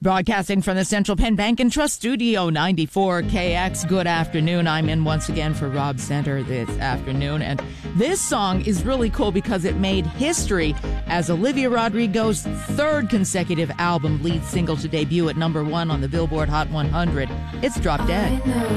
Broadcasting from the Central Penn Bank and Trust Studio 94 KX. Good afternoon. I'm in once again for Rob Center this afternoon. And this song is really cool because it made history as Olivia Rodrigo's third consecutive album lead single to debut at #1 on the Billboard Hot 100. It's Drop Dead.